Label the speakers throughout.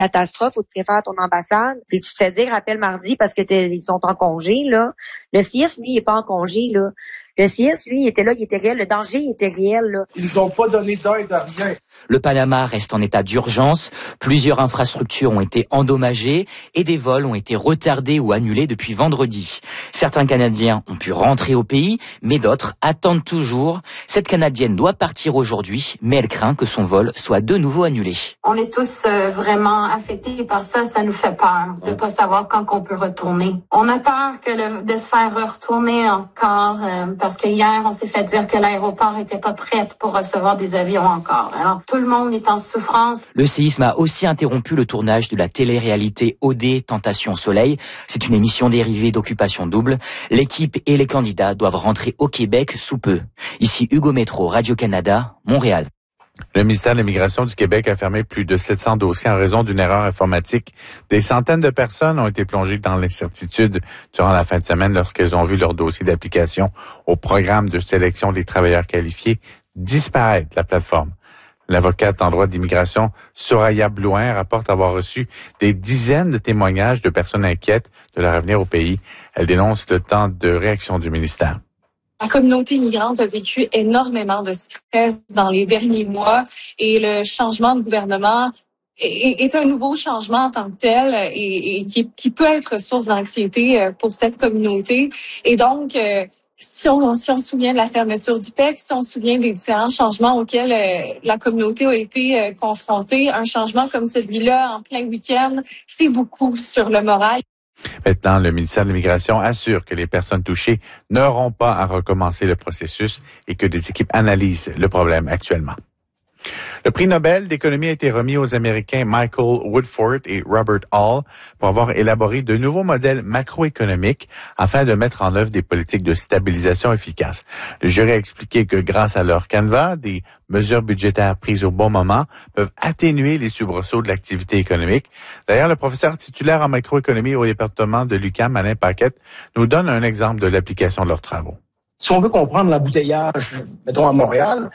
Speaker 1: catastrophe ou tu préfères ton ambassade, puis tu te fais dire appelle mardi parce que ils sont en congé, là. Le CIS, lui, il est pas en congé, là. Le CIS, lui, il était là, il était réel. Le danger, il était réel, là.
Speaker 2: Ils ont pas donné d'aide à rien.
Speaker 3: Le Panama reste en état d'urgence. Plusieurs infrastructures ont été endommagées et des vols ont été retardés ou annulés depuis vendredi. Certains Canadiens ont pu rentrer au pays, mais d'autres attendent toujours. Cette Canadienne doit partir aujourd'hui, mais elle craint que son vol soit de nouveau annulé.
Speaker 4: On est tous vraiment affectés par ça. Ça nous fait peur de pas savoir quand on peut retourner. On a peur de se faire retourner encore parce que hier, on s'est fait dire que l'aéroport était pas prêt pour recevoir des avions encore. Alors, tout le monde est en souffrance.
Speaker 3: Le séisme a aussi interrompu le tournage de la télé-réalité OD Tentation Soleil. C'est une émission dérivée d'Occupation Double. L'équipe et les candidats doivent rentrer au Québec sous peu. Ici Hugo Métro, Radio-Canada, Montréal.
Speaker 5: Le ministère de l'Immigration du Québec a fermé plus de 700 dossiers en raison d'une erreur informatique. Des centaines de personnes ont été plongées dans l'incertitude durant la fin de semaine lorsqu'elles ont vu leur dossier d'application au programme de sélection des travailleurs qualifiés disparaître de la plateforme. L'avocate en droit d'immigration, Soraya Blouin, rapporte avoir reçu des dizaines de témoignages de personnes inquiètes de leur avenir au pays. Elle dénonce le temps de réaction du ministère.
Speaker 6: La communauté immigrante a vécu énormément de stress dans les derniers mois et le changement de gouvernement est un nouveau changement en tant que tel et qui peut être source d'anxiété pour cette communauté. Et donc, si on se souvient de la fermeture du PEC, si on se souvient des différents changements auxquels la communauté a été confrontée, un changement comme celui-là en plein week-end, c'est beaucoup sur le moral.
Speaker 5: Maintenant, le ministère de l'Immigration assure que les personnes touchées n'auront pas à recommencer le processus et que des équipes analysent le problème actuellement. Le prix Nobel d'économie a été remis aux Américains Michael Woodford et Robert Hall pour avoir élaboré de nouveaux modèles macroéconomiques afin de mettre en œuvre des politiques de stabilisation efficaces. Le jury a expliqué que grâce à leur canevas, des mesures budgétaires prises au bon moment peuvent atténuer les soubresauts de l'activité économique. D'ailleurs, le professeur titulaire en macroéconomie au département de l'UQAM, Alain Paquette, nous donne un exemple de l'application de leurs travaux.
Speaker 7: Si on veut comprendre l'embouteillage, mettons à Montréal,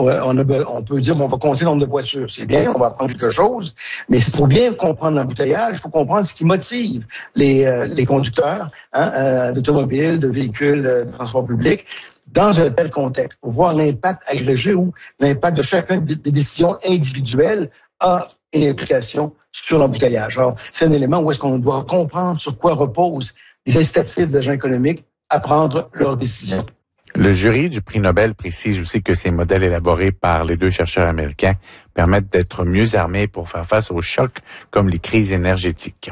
Speaker 7: on peut dire, bon, on va compter le nombre de voitures. C'est bien, on va apprendre quelque chose, mais pour bien comprendre l'embouteillage, il faut comprendre ce qui motive les conducteurs d'automobiles, de véhicules de transport public dans un tel contexte, pour voir l'impact agrégé ou l'impact de chacune des décisions individuelles a une implication sur l'embouteillage. Alors, c'est un élément où est-ce qu'on doit comprendre sur quoi reposent les incitatifs des agents économiques à prendre leurs décisions.
Speaker 5: Le jury du prix Nobel précise aussi que ces modèles élaborés par les deux chercheurs américains permettent d'être mieux armés pour faire face aux chocs comme les crises énergétiques.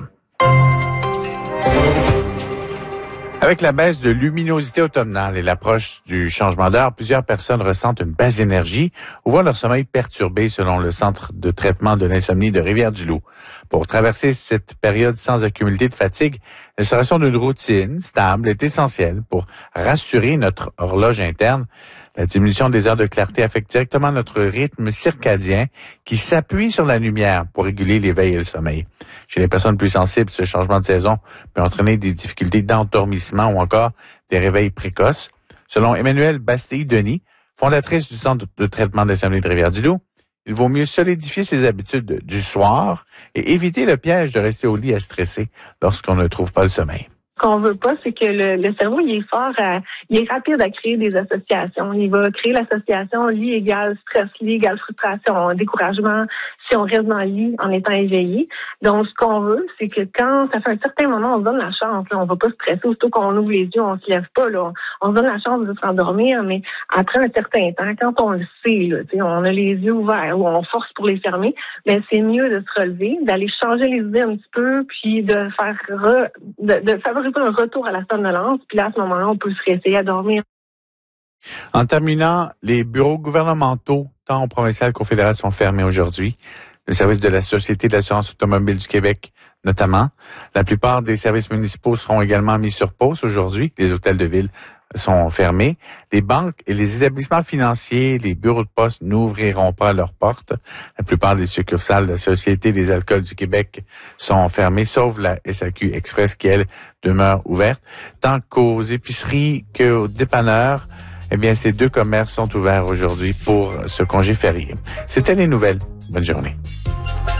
Speaker 5: Avec la baisse de luminosité automnale et l'approche du changement d'heure, plusieurs personnes ressentent une baisse d'énergie ou voient leur sommeil perturbé selon le centre de traitement de l'insomnie de Rivière-du-Loup. Pour traverser cette période sans accumuler de fatigue, l'instauration d'une routine stable est essentielle pour rassurer notre horloge interne. La diminution des heures de clarté affecte directement notre rythme circadien qui s'appuie sur la lumière pour réguler l'éveil et le sommeil. Chez les personnes plus sensibles, ce changement de saison peut entraîner des difficultés d'endormissement ou encore des réveils précoces. Selon Emmanuelle Bastille-Denis, fondatrice du Centre de traitement d'insomnie de Rivière-du-Loup, il vaut mieux solidifier ses habitudes du soir et éviter le piège de rester au lit à stresser lorsqu'on ne trouve pas le sommeil.
Speaker 8: Ce qu'on veut pas, c'est que le cerveau, il est rapide à créer des associations. Il va créer l'association lit égale stress, lit égale frustration, découragement, si on reste dans le lit en étant éveillé. Donc, ce qu'on veut, c'est que quand ça fait un certain moment, on se donne la chance. Là, on va pas stresser, aussitôt qu'on ouvre les yeux, on se lève pas. Là, on se donne la chance de se rendormir, mais après un certain temps, quand on le sait, là, on a les yeux ouverts ou on force pour les fermer, ben c'est mieux de se relever, d'aller changer les idées un petit peu, puis de faire de favoriser un retour à la somnolence, puis là, à ce moment-là, on peut se réessayer à dormir.
Speaker 5: En terminant, les bureaux gouvernementaux, tant au provincial qu'au fédéral, sont fermés aujourd'hui. Le service de la Société de l'assurance automobile du Québec, notamment. La plupart des services municipaux seront également mis sur pause aujourd'hui. Les hôtels de ville sont fermés. Les banques et les établissements financiers, les bureaux de poste n'ouvriront pas leurs portes. La plupart des succursales de la Société des alcools du Québec sont fermées, sauf la SAQ Express qui, elle, demeure ouverte. Tant qu'aux épiceries qu'aux dépanneurs, eh bien, ces deux commerces sont ouverts aujourd'hui pour ce congé férié. C'était les nouvelles. Bonne journée.